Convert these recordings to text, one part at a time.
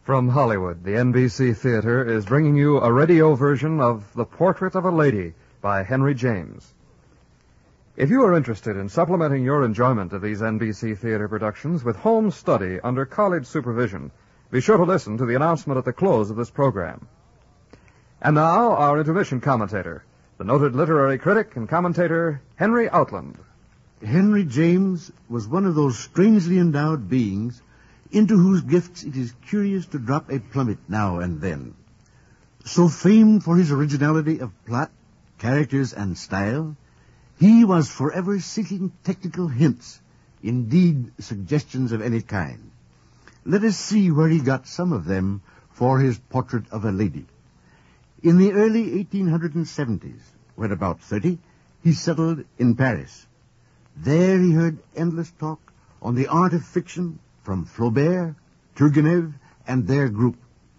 From Hollywood, the NBC Theater is bringing you a radio version of The Portrait of a Lady by Henry James. If you are interested in supplementing your enjoyment of these NBC Theater productions with home study under college supervision, be sure to listen to the announcement at the close of this program. And now, our intermission commentator, the noted literary critic and commentator, Henry Outland. Henry James was one of those strangely endowed beings into whose gifts it is curious to drop a plummet now and then. So famed for his originality of plot, characters, and style, he was forever seeking technical hints, indeed suggestions of any kind. Let us see where he got some of them for his Portrait of a Lady. In the early 1870s, when about 30, he settled in Paris. There he heard endless talk on the art of fiction from Flaubert, Turgenev, and their group.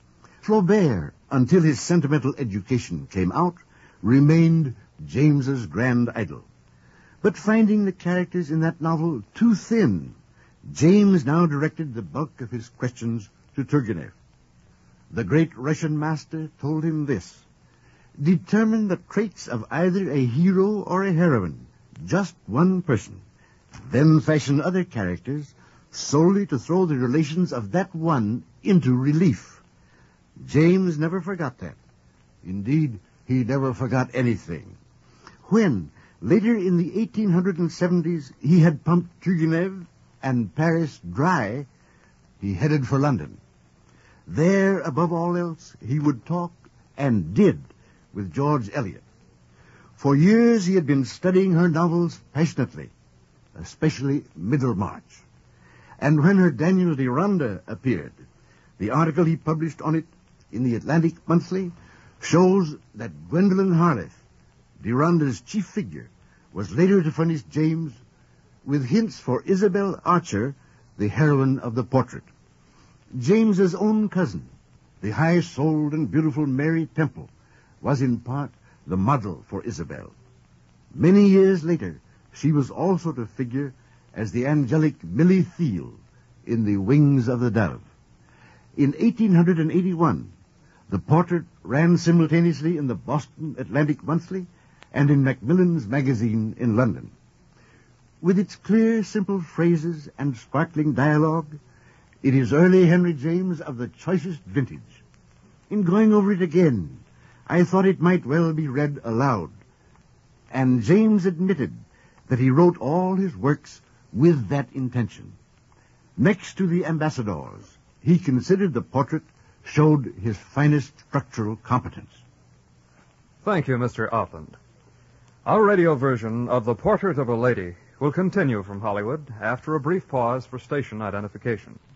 Flaubert, until his sentimental education came out, remained James's grand idol. But finding the characters in that novel too thin, James now directed the bulk of his questions to Turgenev. The great Russian master told him this: determine the traits of either a hero or a heroine, just one person, then fashion other characters solely to throw the relations of that one into relief. James never forgot that. Indeed, he never forgot anything. When, later in the 1870s, he had pumped Turgenev and Paris dry, he headed for London. There, above all else, he would talk, and did, with George Eliot. For years he had been studying her novels passionately, especially Middlemarch. And when her Daniel Deronda appeared, the article he published on it in the Atlantic Monthly shows that Gwendolyn Harleth, Deronda's chief figure, was later to furnish James with hints for Isabel Archer, the heroine of the portrait. James's own cousin, the high-souled and beautiful Mary Temple, was in part the model for Isabel. Many years later, she was also to figure as the angelic Millie Theale in The Wings of the Dove. In 1881, the portrait ran simultaneously in the Boston Atlantic Monthly and in Macmillan's Magazine in London. With its clear, simple phrases and sparkling dialogue, it is early Henry James of the choicest vintage. In going over it again, I thought it might well be read aloud, and James admitted that he wrote all his works with that intention. Next to the ambassadors, he considered the portrait showed his finest structural competence. Thank you, Mr. Outland. Our radio version of The Portrait of a Lady will continue from Hollywood after a brief pause for station identification.